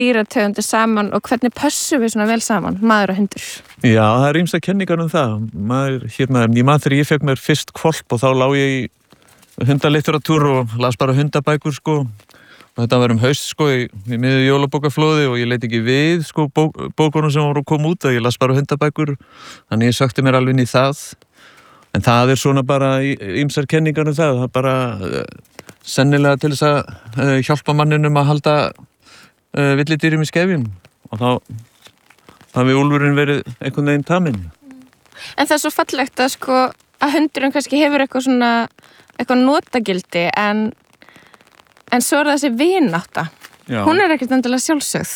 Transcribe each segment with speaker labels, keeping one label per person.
Speaker 1: dýrategundir saman og hvernig pössum við svona vel saman, maður og hundur?
Speaker 2: Já, það ýmsar kenningar það. Ég man þegar ég fekk mér fyrst hvolp og þá lá ég í hundalitteratúr og las bara hundabækur sko. Og þetta var haust sko í miðju jólabókaflóði og ég leit ekki við sko bókunum sem voru að koma út og ég las bara hundabækur. Þannig ég sökti mér alveg inn í það. En það svona bara ýmsar kenningar það. Það bara sennilega til þess að hjálpa manninum að halda villidýrum í skefjum og þá hafi úlfurinn verið einhvern veginn taminn.
Speaker 1: En það svo fallegt að sko að hundurinn kannski hefur eitthvað notagildi en svo þessi vinátta.
Speaker 2: Já.
Speaker 1: Hún ekkert endilega sjálfsögð.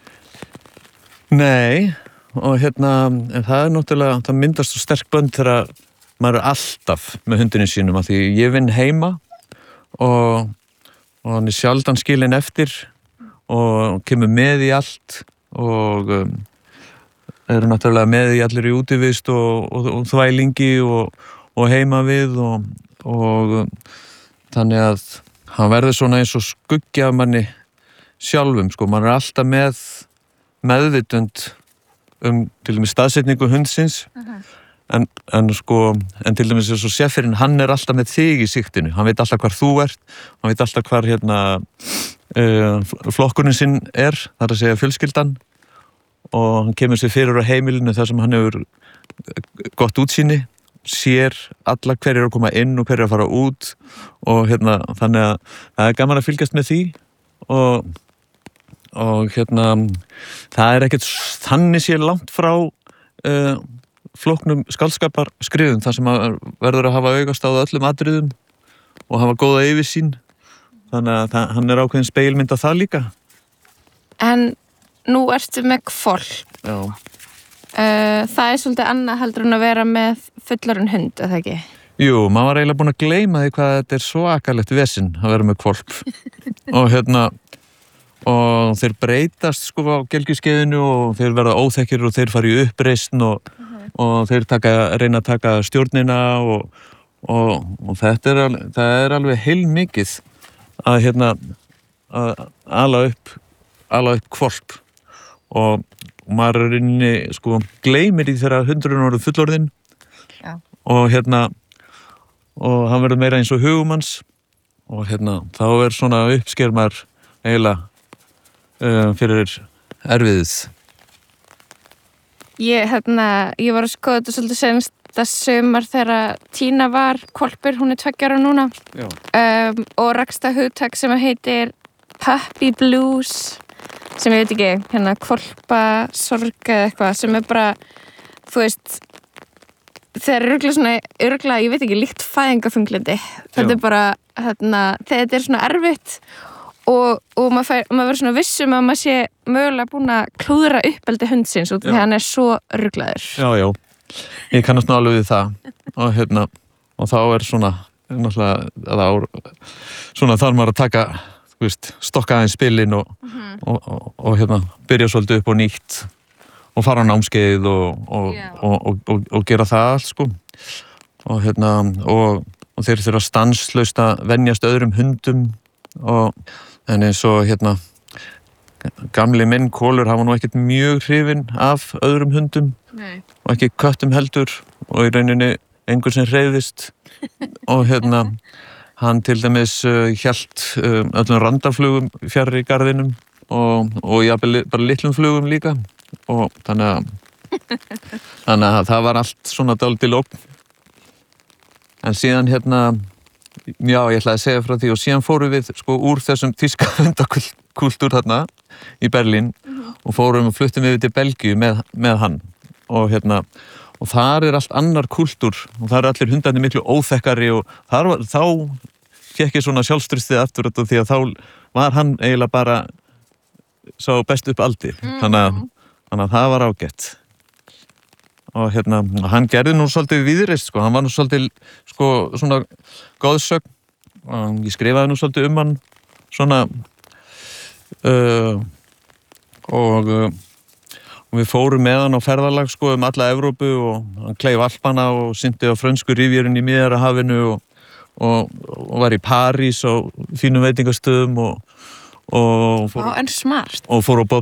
Speaker 2: Nei, og en það náttúrulega, það myndast svo sterk bönd þegar maður alltaf með hundinum sínum af því ég vinn heima og hann sjaldan skilinn eftir og kemur með í allt og eru náttúrulega með í allir í útivist og þvælingi og heima við og þannig að hann verður svona eins og skuggi af manni sjálfum sko, mann alltaf með meðvitund til dæmis staðsetningu hundsins en til dæmis eins og seffirinn, hann alltaf með þig í sigtinu, hann veit alltaf hvar þú ert, hann veit alltaf hvar flokkurinn sinn það að segja fjölskyldan og hann kemur sér fyrir á heimilinu þar sem hann hefur gott útsýni, sér alla hverjir að koma inn og hverjir að fara út og þannig að það gaman að fylgjast með því og það ekkert þannig sér langt frá flóknum skáldskapar skrifum þar sem að verður að hafa augast á öllum atriðum og hafa góða yfirsýn þannig að hann ákveðin spegilmynd af það líka.
Speaker 1: En nú ertu með hvolp.
Speaker 2: Já.
Speaker 1: Það svolítið annað heldur en að vera með fullorðinn hund, eða ekki?
Speaker 2: Jú, maður var eiginlega búin að gleyma því hvað þetta svakalegt vesinn að vera með hvolp og þeir breytast sko á gelgjuskeiðinu og þeir verða óþekkir og þeir fara í uppreisn og þeir reyna að taka stjórnina og það alveg heilmikið að ala upp hvolp og maður sko gleymir í þegar hundurinn orðið fullorðinn.
Speaker 1: Já.
Speaker 2: Og hann verður meira eins og hugumanns og þá svona uppsker maður eiginlega fyrir erfiðið.
Speaker 1: Ég var að skoða þetta svolítið senast sumar þegar Tína var hvolpur, hún 2 ára núna.
Speaker 2: Já.
Speaker 1: Og rakst það hugtak sem heitir puppy blues sem ég veit ekki, hvolpa sorg eða eitthvað sem bara, þú veist þeir örugglega, ég veit ekki, líkt fæðingarþunglyndi. Þetta bara, þetta svona erfitt og maður verður svona vissum að maður sé mögulega búin að klúðra uppeldi hundsins út því hann svo ruglaður.
Speaker 2: Já, ég kannast nú alveg við það og þá svona náttúrulega svona þarf maður að taka, þú veist, stokka aðeins spilin og byrja svolítið upp á nýtt og fara á námskeið og gera það allt sko og þeir þurfa stanslaust að venjast öðrum hundum en eins og gamli minn Kolur, hann var nú ekkert mjög hrifinn af öðrum hundum.
Speaker 1: Nei.
Speaker 2: Og ekki köttum heldur og í rauninni einhver sem hreyfðist og hann til dæmis hélt öllum randaflugum fjarri í garðinum og jafnvel bara litlum flugum líka og þannig að það var allt svona dálítið lókn. En síðan já, ég ætlaði að segja frá því og síðan fórum við sko úr þessum þýska hundakúltúr í Berlín og fórum og fluttum við til Belgíu með hann og þar allt annar kúltúr og þar allir hundarnir miklu óþekkari og þá fékk ég svona sjálfstraustið aftur því að þá var hann eiginlega bara sá best upp aldir þannig að það var ágætt og hann gerði nú svolítið viðreist sko, hann var nú svolítið sko svona góðsögn og ég skrifaði nú svolítið hann svona og við fórum með hann á ferðalag sko alla Evrópu og hann kleif Alpana og synti á frönsku rifjörinn í Miðjarðarhafinu og var í París á fínum veitingastöðum og
Speaker 1: en smart.
Speaker 2: Og fór á